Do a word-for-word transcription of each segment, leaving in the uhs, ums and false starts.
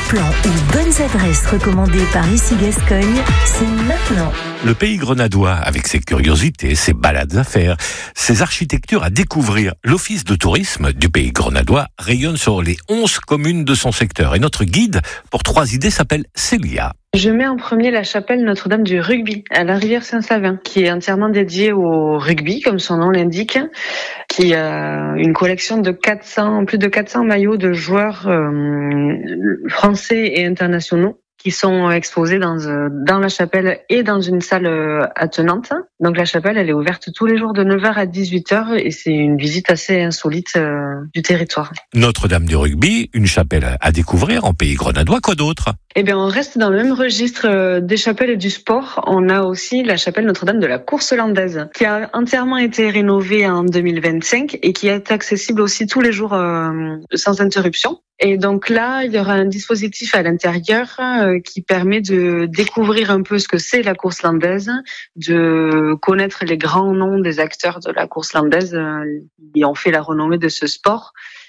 plans ou bonnes adresses recommandées par Ici Gascogne, c'est maintenant. Le pays grenadiois, avec ses curiosités, ses balades à faire, ses architectures à découvrir, l'office de tourisme du pays grenadiois rayonne sur les onze communes de son secteur. Et notre guide pour trois idées s'appelle Célia. Je mets en premier la chapelle Notre-Dame du Rugby à la rivière Saint-Savin, qui est entièrement dédiée au rugby, comme son nom l'indique, qui a une collection de quatre cents, plus de quatre cents maillots de joueurs euh, français et internationaux qui sont exposés dans dans la chapelle et dans une salle attenante. Donc la chapelle, elle est ouverte tous les jours de neuf heures à dix-huit heures et c'est une visite assez insolite euh, du territoire. Notre-Dame du Rugby, une chapelle à découvrir en pays grenadiois, quoi d'autre ? Eh bien, on reste dans le même registre des chapelles et du sport. On a aussi la chapelle Notre-Dame de la Course Landaise, qui a entièrement été rénovée en deux mille vingt-cinq et qui est accessible aussi tous les jours euh, sans interruption. Et donc là, il y aura un dispositif à l'intérieur euh, qui permet de découvrir un peu ce que c'est la course landaise, de connaître les grands noms des acteurs de la course landaise euh, qui ont fait la renommée de ce sport.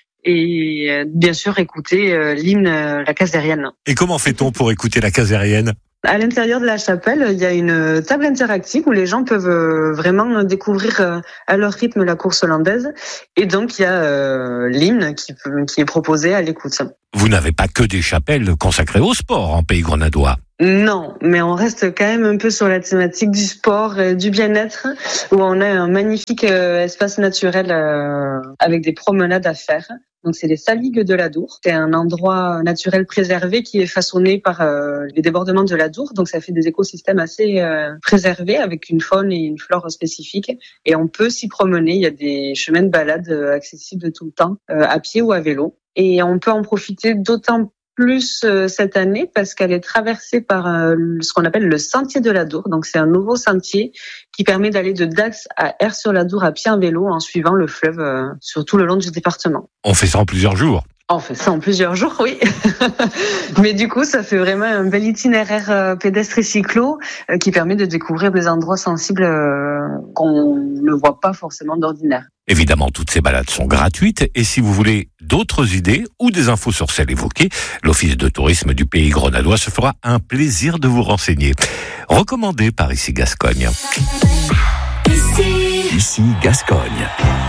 Et euh, bien sûr écouter euh, l'hymne euh, La Casérienne. Et comment fait-on pour écouter la Casérienne ? À l'intérieur de la chapelle, il y a une table interactive où les gens peuvent vraiment découvrir à leur rythme la course landaise. Et donc, il y a euh, l'hymne qui, qui est proposé à l'écoute. Vous n'avez pas que des chapelles consacrées au sport en pays grenadiois ? Non, mais on reste quand même un peu sur la thématique du sport et du bien-être, où on a un magnifique euh, espace naturel euh, avec des promenades à faire. Donc c'est les Saligues de l'Adour. C'est un endroit naturel préservé qui est façonné par euh, les débordements de l'Adour. Donc ça fait des écosystèmes assez euh, préservés avec une faune et une flore spécifiques. Et on peut s'y promener. Il y a des chemins de balade euh, accessibles tout le temps, euh, à pied ou à vélo. Et on peut en profiter d'autant plus euh, cette année parce qu'elle est traversée par euh, ce qu'on appelle le sentier de l'Adour. Donc c'est un nouveau sentier qui permet d'aller de Dax à Aire-sur-l'Adour à pied en vélo en suivant le fleuve euh, sur tout le long du département. On fait ça en plusieurs jours. On fait ça en plusieurs jours, oui. Mais du coup, ça fait vraiment un bel itinéraire euh, pédestre et cyclo euh, qui permet de découvrir des endroits sensibles euh, qu'on ne voit pas forcément d'ordinaire. Évidemment, toutes ces balades sont gratuites et si vous voulez d'autres idées ou des infos sur celles évoquées, l'Office de tourisme du pays grenadiois se fera un plaisir de vous renseigner. Recommandé par Ici Gascogne. Ici, Ici Gascogne.